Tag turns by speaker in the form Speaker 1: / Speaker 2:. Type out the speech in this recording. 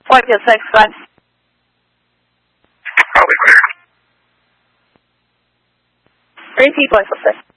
Speaker 1: Flight 6, go ahead.
Speaker 2: I'll be clear.
Speaker 1: Repeat, Flight 6.